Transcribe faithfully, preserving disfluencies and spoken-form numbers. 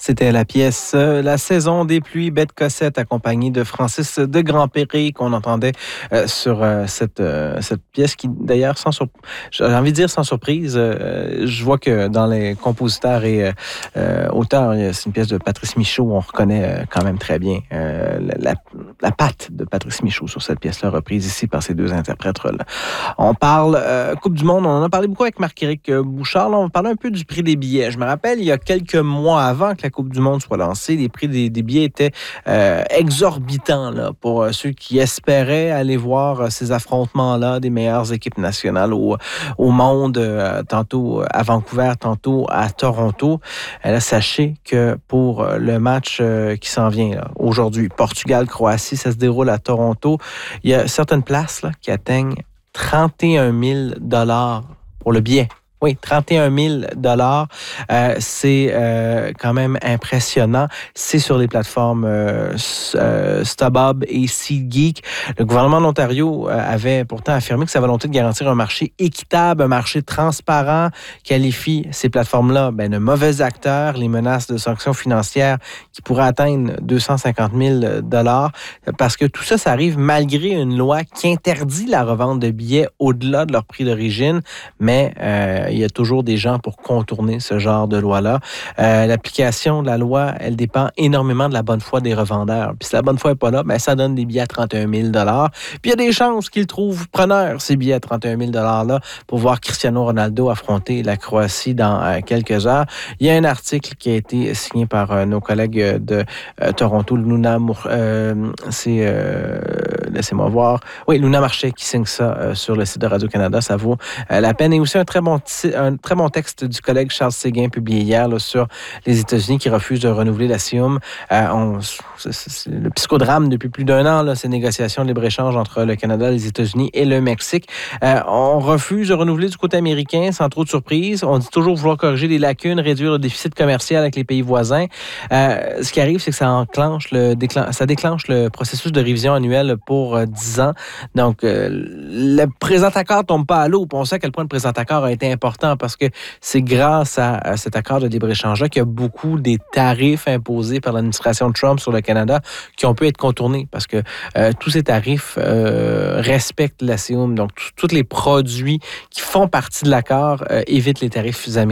C'était la pièce euh, La saison des pluies, Bête Cossette, accompagnée de Francis de Grandpéré, qu'on entendait euh, sur euh, cette, euh, cette pièce qui, d'ailleurs, sans sur... j'ai envie de dire sans surprise, euh, je vois que dans les compositeurs et euh, auteurs, c'est une pièce de Patrice Michaud, on reconnaît euh, quand même très bien euh, la, la patte de Patrice Michaud sur cette pièce-là, reprise ici par ces deux interprètes-là. On parle euh, Coupe du Monde, on en a parlé beaucoup avec Marc-Éric Bouchard, là, on parlait un peu du prix des billets. Je me rappelle, il y a quelques mois avant que la Coupe du Monde soit lancée, les prix des, des billets étaient euh, exorbitants là, pour euh, ceux qui espéraient aller voir euh, ces affrontements-là des meilleures équipes nationales au, au monde, euh, tantôt à Vancouver, tantôt à Toronto. Et là, sachez que pour le match euh, qui s'en vient là, aujourd'hui, Portugal-Croatie, ça se déroule à Toronto. Il y a certaines places là, qui atteignent trente et un mille dollars pour le billet. Oui, trente et un mille dollars, euh, c'est euh, quand même impressionnant. C'est sur les plateformes euh, euh, StubHub et SeatGeek. Le gouvernement de l'Ontario euh, avait pourtant affirmé que sa volonté de garantir un marché équitable, un marché transparent, qualifie ces plateformes-là ben, de mauvais acteurs, les menaces de sanctions financières qui pourraient atteindre deux cent cinquante mille dollars, parce que tout ça, ça arrive malgré une loi qui interdit la revente de billets au-delà de leur prix d'origine, mais euh, il y a toujours des gens pour contourner ce genre de loi-là. Euh, l'application de la loi, elle dépend énormément de la bonne foi des revendeurs. Puis si la bonne foi n'est pas là, ben, ça donne des billets à trente et un mille dollars. Puis il y a des chances qu'ils trouvent preneurs, ces billets à trente et un mille dollars-là, pour voir Cristiano Ronaldo affronter la Croatie dans euh, quelques heures. Il y a un article qui a été signé par euh, nos collègues de euh, Toronto, Luna Mour... Euh, c'est... Euh, laissez-moi voir. Oui, Luna Marchais qui signe ça euh, sur le site de Radio-Canada. Ça vaut euh, la peine. Et aussi un très bon un très bon texte du collègue Charles Séguin publié hier là, sur les États-Unis qui refusent de renouveler la C I U M. Euh, on, c'est, c'est le psychodrame depuis plus d'un an, là, ces négociations de libre-échange entre le Canada, les États-Unis et le Mexique. Euh, on refuse de renouveler du côté américain sans trop de surprise. On dit toujours vouloir corriger les lacunes, réduire le déficit commercial avec les pays voisins. Euh, ce qui arrive, c'est que ça enclenche le déclen- ça déclenche le processus de révision annuelle pour euh, dix ans. Donc, euh, le présent accord ne tombe pas à l'eau. On sait à quel point le présent accord a été important parce que c'est grâce à, à cet accord de libre-échange-là qu'il y a beaucoup des tarifs imposés par l'administration Trump sur le Canada qui ont pu être contournés parce que euh, tous ces tarifs euh, respectent la C I U M. Donc, tous les produits qui font partie de l'accord euh, évitent les tarifs américains.